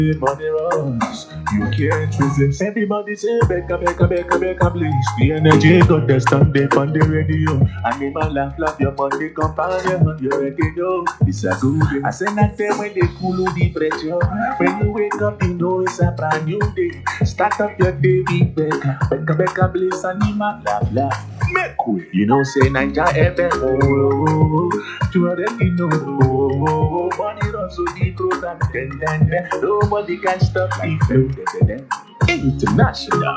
money runs. You can't resist. Everybody say, Becca, Becca, Becca, Becca, please. The energy got the standing on the radio. Animal laugh, laugh, your money companion. You already know it's a good day. I say that time when they cool the pressure. When you wake up, you know it's a brand new day. Start up your day, big Becca. Becca, Becca, please. Animal laugh, laugh. Make way. You know, say Ninja FM. Oh, oh, oh, oh. You already know. Oh, oh, oh, oh. Money runs so the program. Then, then. Nobody can stop me. International.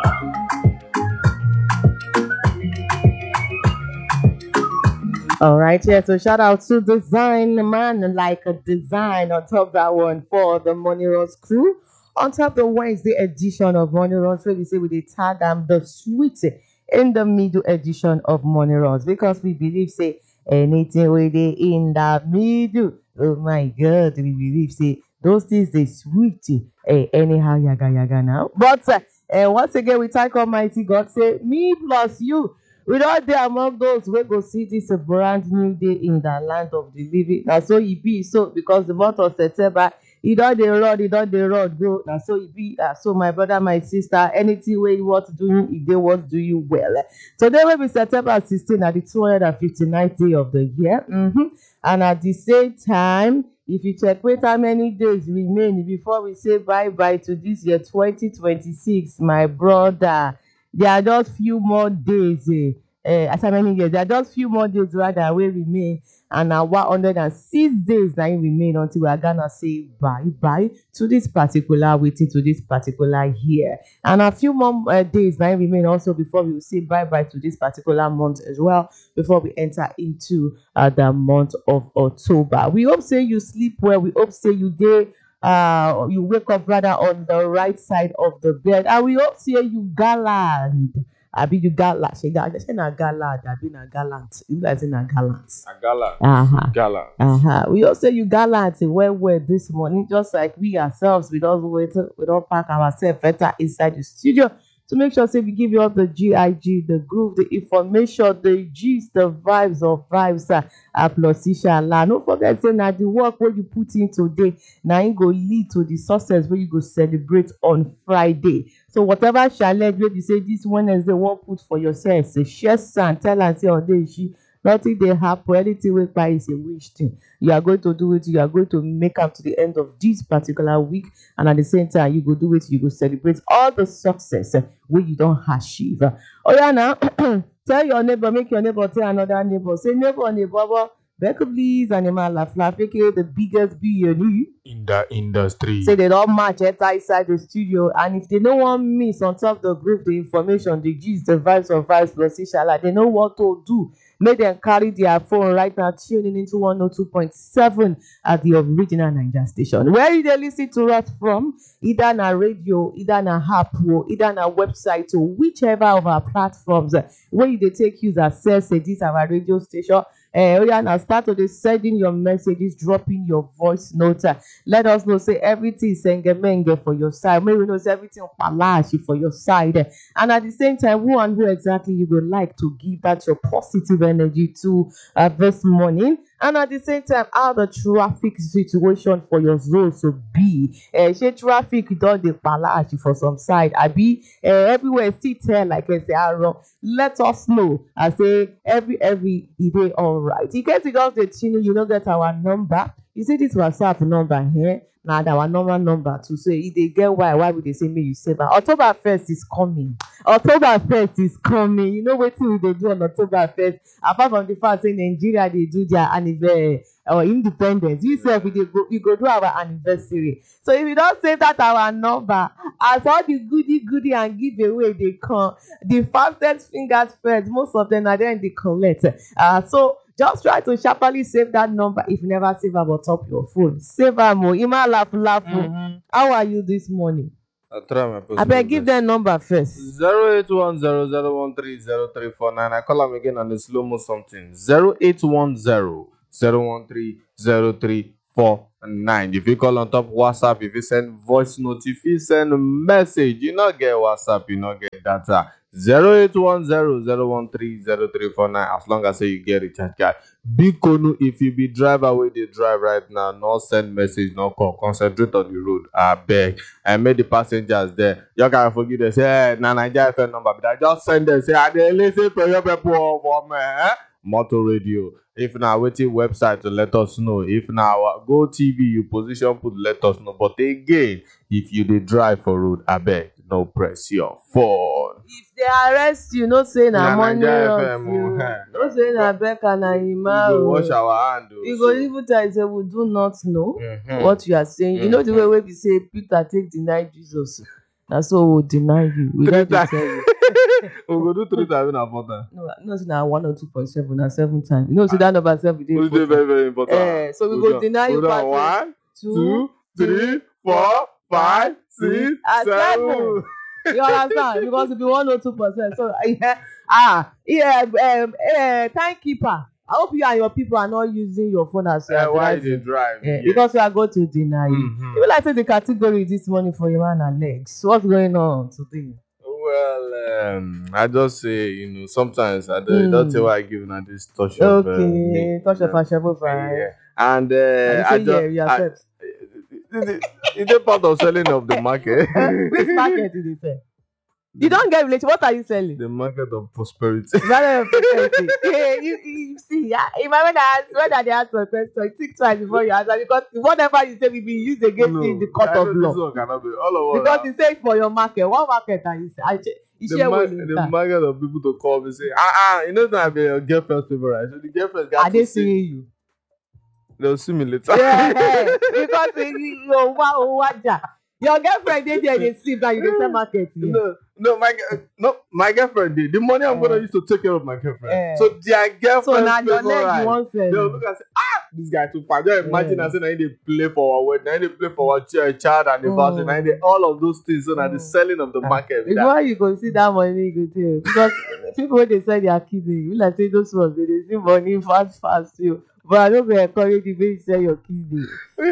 All right, yeah. So shout out to Design Man, like a design on top that one for the Money Runs crew. On top the Wednesday edition of Money Runs, where we say we dey tag am the sweet in the middle edition of Money Runs because we believe say anything we dey in the middle. Oh my God, we believe say those things they sweet. Anyhow, yaga yaga now. But once again, we thank Almighty God. Say me plus you. We don't dey among those wey go see this a brand new day in the land of the living. Na so e be so because the month of September, e don dey run go. Na so e be. So my brother, my sister, anything wey you want to do, e dey want do you well. Today wey be September 16 na the 259th day of the year. And at the same time, if you check wait how many days remain before we say bye bye to this year 2026, my brother. There are just few more days. As how many years? There are just few more days rather wey remain, and now 106 days now remain until we are gonna say bye bye to this particular waiting to this particular year, and a few more days now remain also before we will say bye bye to this particular month as well. Before we enter into the month of October, we hope say you sleep well. We hope say you dey you wake up rather on the right side of the bed, and we hope say you gallant. Abi you gallant. Say na gallant. Abi na gallant. You like say na gallant. A gala. Uh-huh. Gala. We also you gallant well this morning, just like we ourselves. We don't pack ourselves better inside the studio to make sure say we give you all the GIG, the groove, the information, the gist, the vibes of vibes. Plus inshallah. Don't forget say na the work what you put in today, now it go lead to the success where you go celebrate on Friday. So whatever challenge where you say this Wednesday won't put for yourself, say share and tell and say on day she nothing they happen, anything we buy is a wish thing. You are going to do it, you are going to make up to the end of this particular week, and at the same time, you go do it, you go celebrate all the success where you don't achieve. Oh yeah, now tell your neighbor, make your neighbor tell another neighbor. Say neighbor, Becca please, animal laugh, aka the biggest BNE In the industry. say they don't match enter inside the studio, and if they don't want miss on top of the group the information, the gist, the vibes of vibes plus inshallah, they know what to do. Make them carry their phone right now, tuning into 102.7 at the original Niger station. Where you they listen to us from, either na radio, either na app, or either na website, or whichever of our platforms where you they take use access this our radio station. Now start to sending your messages, dropping your voice note. Let us know say everything sengemenge for your side. Maybe we know say everything palashi for your side. And at the same time, who and who exactly you would like to give that your positive energy to this morning. And at the same time, how the traffic situation for your zone to be. Say traffic don dey palashi for some side. Abi everywhere still tell like I say Aaron. Let us know. I say every e dey alright. In case you just dey tune in, you don't get our number. You see this WhatsApp number here. Now our normal number too. So if they get why would they say me you save? October 1st is coming. October 1st is coming. You know what thing they do on October 1st? Apart from the fact say Nigeria they do their anniversary or independence. You say we go do our anniversary. So if you don't save that our number, as all the goody and giveaway they come, the fastest fingers first, most of them are there in the collect. So just try to sharply save that number if you never save am on top your phone. Save am o. Ima laugh. How are you this morning? I try my best. I better give them number first. 0810-013-0349. I call them again on the slow-mo something. 0810-013-0349. If you call on top WhatsApp, if you send voice note, if you send message, you not get WhatsApp, you not get data. 0810-013-0349. As long as say you get recharge card. Big Konu, if you be driver where they drive right now, no send message, no call. Concentrate on the road. I beg. And make the passengers there. You can forget they say, hey, Nigeria FM number. But I just send them, say, I listen to your people for me. Motor radio. If now waiting website to let us know. If now go TV you position put let us know. But again, if you dey drive for road, I beg, no press your phone. If they arrest you, no say na money Nigeria loss FM, you. eh. No say na Becca na We Ima. go wash our hand. You go even tell you say we do not know Mhm. what you are saying. You know the way we say Peter take deny Jesus. Na so we deny you. We Three don't dey times. tell you. We go do 3 times in a 4 times. No, say na 102.7 na 7 times. You know say that number 7 dey Which is important. very, very important. So we go deny you Hold on. pass 1, 2, 3, 4, 5, 6, and 7. You understand? Because if you 102%, so timekeeper. I hope you and your people are not using your phone as you are Why you driving. dey drive? Yeah, Yes. because we are going to deny you. Mhm. You like say the category this morning for your man and legs. What's going on today? Well, I just say, sometimes I don't tell why I give you this touch of Okay, touch of Ashabo vibe. yeah. And And I you say yeah, just you accept. it's a part of selling of the market. Which market did you sell? You don't get related. What are you selling? The market of prosperity. You see, if I when they ask for a question, think twice before you answer because whatever you say will be used against you in the court I know of this law. one cannot be all of us. Because you say it for your market. What market are you saying? You share with The market of people to call me say, you know that be your girlfriend's favorite. So the girlfriend got Are they to see. seeing you? They'll see me later. Yeah, because your girlfriend they there they see that you dey sell market. My girlfriend did. The money I'm gonna use to take care of my girlfriend. So their So girlfriend now your leg you want they'll sell. look and say, this guy too far. Just imagine I say now they play for our wedding, now they play for our child anniversary, now they all of those things. So now the selling of the market. with that. Before you go see that money, you go tell because people when they sell their kidney, you like say those ones they see money fast you. But I don't encourage you to sell your kidney.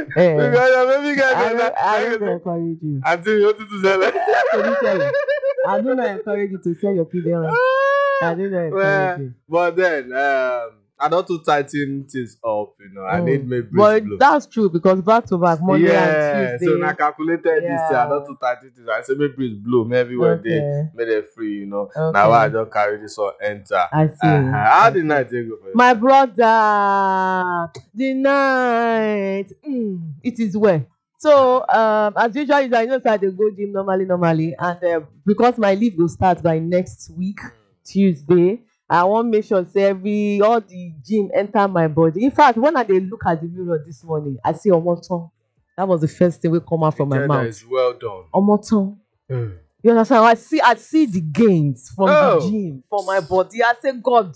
I don't encourage you. Until you want to sell it. I do not encourage you to sell your kidney. I do not encourage you. But then, I don't to tighten things up, I need my breeze But blow. that's true because back to back Monday and Tuesday. So now calculated this thing, I don't to tighten things. I say my breeze blow, me everywhere they made it free, Now I just carry this one enter. I see. How the night they go for you? My brother, the night, it is well. So as usual, I know that they go gym normally, and because my leave will start by next week, Tuesday. I want make sure say all the gym enter my body. In fact, when I dey look at the mirror this morning, I see Omoton. That was the first thing we come out from my mouth. Is well done. Omoton. You understand? I see the gains from the gym, from my body. I say, God.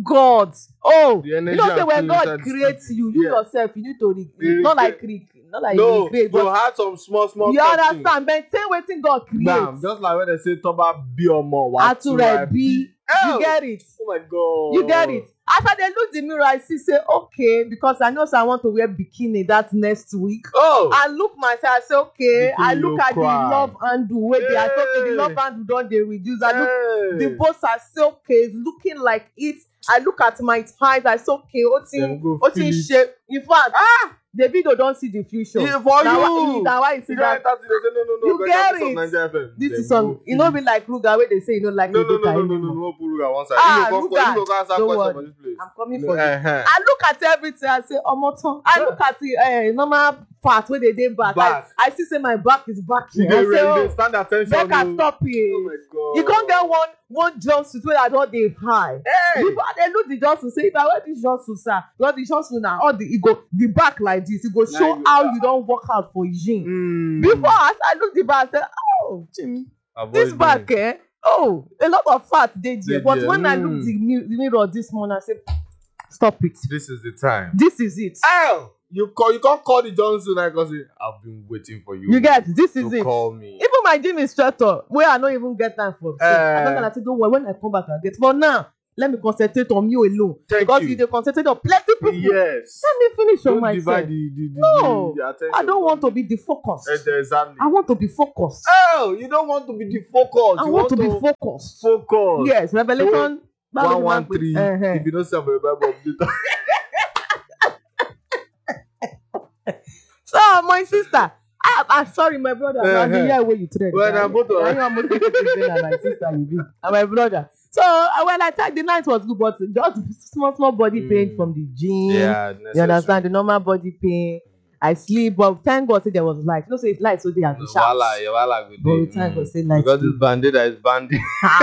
You know, say when God creates you yourself, you need to not like create, but had some small. You understand? Maintain wetin God create. Just like when they say Toba Biomo, Aturebi. You get it. Oh my God. You get it. As I dey look the mirror, I see say okay because I know say I want to wear bikini that next week. I look myself, I say okay. Bikini I look at the love handle wey dey. I say okay, the love handle don dey reduce. I look the post, I say okay, it's looking like it. I look at my thighs, I say okay, Otin shape. In fact, the video don't see the future. For you. Now why you see that? No. You get it. This is some. You know, be like Ruga where they say you don't like the data anymore. No, put Ruga one side. Ruga, don't worry. I'm coming for you. I look at everything. I say, Omoton. I look at the normal part where they did back. I see say my back is back here. I say, oh, stand attention. Becca, stop here. Oh my God. You can't get one jumpsuit where I don't dey high. Before they look the jumpsuit, say if I wear this jumpsuit, sir, you want the jumpsuit now, all the back like this, it go show how you don't work out for gym. Before I look the back, I say, oh, Jimmy, this back, a lot of fat dey there. But when I look the mirror this morning, I say, stop it. This is the time. This is it. You can't call the Johnson because I've been waiting for you. You get this is it. Call me. Even my gym instructor, where I don't even get time for. I don't say, don't worry, when I come back, I'll get. But now, let me concentrate on you alone. Thank Because you. you dey concentrate on plenty people. Yes. Let me finish on Don't myself. divide No, the attention. I don't want to be defocused. Exactly. I want to be focused. Oh, you don't want to be defocused. I You want to be focused. focus. Yes, Revelation 113. If you don't see your Bible update. So, my sister, I'm sorry, my brother. Now the year where you trade. Well, I'm both of us. I'm my sister, you be, and my brother. So, when I tried, the night was good, but just small body pain from the gym. Yeah, You understand? The normal body pain. I sleep, but thank God say there was light. You know, say it's light, so they have to shout. Wala good But day. thank God say light. Because this bandit is bandit.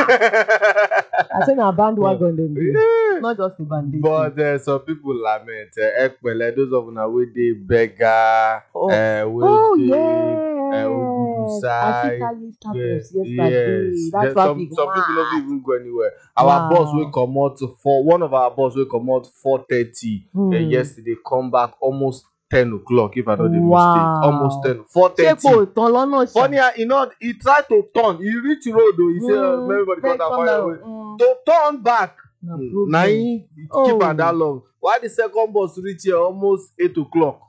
I say na bandwagon dem be, not just the bandit. But some people lament. Ekpele, those of una wey dey beggar. Oh yeah. Ogudu side. Yesterday. That's why Some people don't even go anywhere. Our boss will come out for one of our boss will come out 4:30 yesterday. Come back almost 10 o'clock if I don't dey mistake. Almost 10. 4:30. Funny, you know, he tried to turn. He reach road though. He said, everybody come down fire away. To turn back. Now he keep am that long. Why the second bus reach here almost 8 o'clock?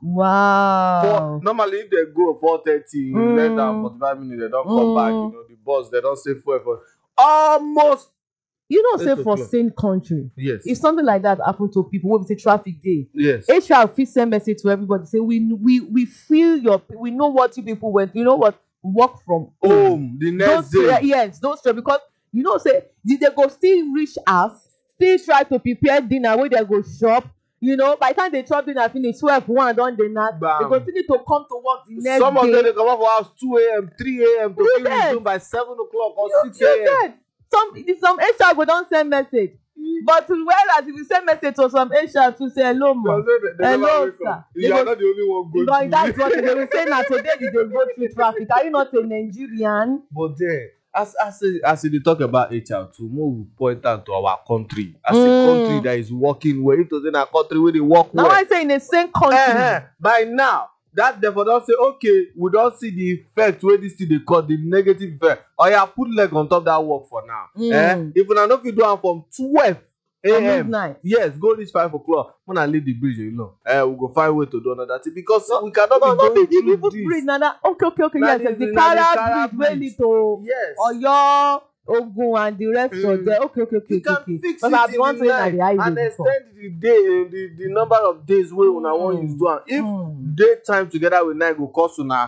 Wow. Normally if they go 4:30, less than 45 minutes, they don't come back. You know, the bus, they don't say fuel for almost. You know, say for same country. Yes. If something like that happen to people, when we say traffic day. Yes. HR fit send message to everybody. Say we feel we know what you people went. You know what? Work from home the next day. Yes, don't stress because you know say they go still reach us. Still try to prepare dinner where they go shop. You know, by the time they chop dinner finish, 12, 1 don dey knack. They go still need to come to work the next day. Some of them they come up for house 2 a.m., 3 a.m. to finish resume by 7 o'clock or 6 a.m. Some HR go don send message. But whereas if you send message to some HR to say hello ma, hello sir. You are not the only one going through. That's what they will say now. Today you dey go through traffic. Are you not a Nigerian? But then, as they talk about HR too, more we point out to our country as a country that is working well. It was in a country where they work well. Now I say in the same country. By now, that therefore don't say okay, we don't see the effect where this thing they call the negative effect. Or you put leg on top of that work for now. If we not you do it from 12 a.m. Yes, go reach 5 o'clock. When I leave the bridge alone, we go find way to do another thing because we cannot be going through this. Bridge, okay. Yes, the Kara bridge wey lead to Oyo, Ogun, and the rest of them. Okay. You can fix it in the night and extend the day, the number of days where una wan use do am. If daytime together with night go cost una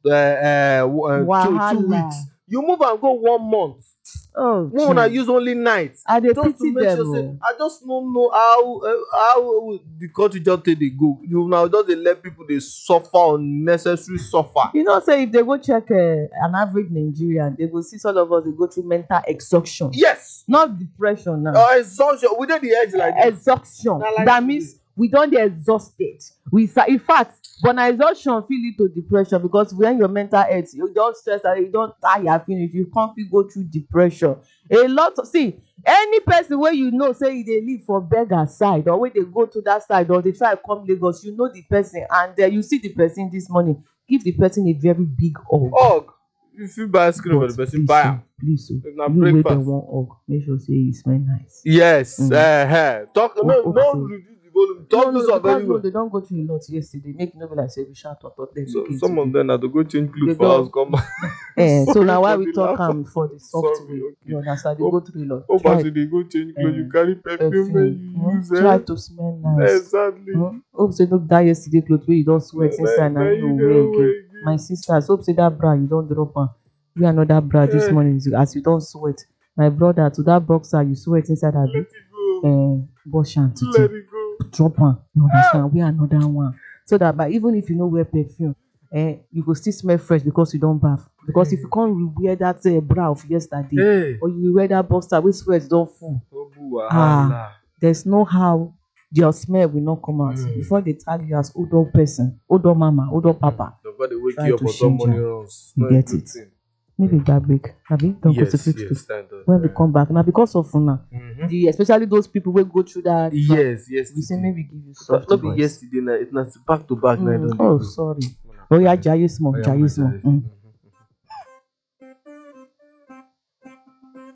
2 weeks, you move and go 1 month. Oh, we wanna use only night. I dey pity them. I just don't know how the country just take dey go. You now just dey let people dey suffer unnecessary suffer. You know, say if they go check an average Nigerian, they go see some of us they go through mental exhaustion. Yes. Not depression now. Exhaustion. We dey the edge like this. Exhaustion. That means we don dey exhausted. In fact, but exhaustion fit lead to depression because when your mental health, you don't stress and you don't tire finish, you can't go through depression. Any person where you know say they live for beggar side or when they go to that side or they try to come Lagos, you know the person and you see the person this morning, give the person a very big hug. If you buy ice cream for the person, buy am. Please, you wait them one hug. Make sure say it smell nice. Yes. Talk no reduce the volume. Talk to some very well. They don't go through a lot yesterday. Make no be like say we shout on top them. So some of them are to go change clothes for house come back. So now why we talk for the software? You understand? They go through a lot. As they go change clothes, you carry perfume and you use it. Try to smell nice. Exactly. Hope say no die yesterday clothes where you don't sweat inside and you wear again. My sisters, hope say that bra you don't drop am. You another bra this morning as you don't sweat. My brother, to that boxer you sweat inside a bit. Wash and let it go. Drop one. You understand? We another one. So that but even if you know wear perfume, you go still smell fresh because you don't bath. Because if you can't wear that bra of yesterday, or you wear that boxer with sweat don't full. There's no how your smell will not come out before they tag you as older person, older mama, older papa. Nobody wake you up for some money runs. You get it. Maybe that break. Don't go to fix this. When we come back now, because of now, especially those people will go through that. Yes. We say maybe give you soft not be yesterday night. It's not back to back night. Oh, sorry. Oh yeah, Jayus more.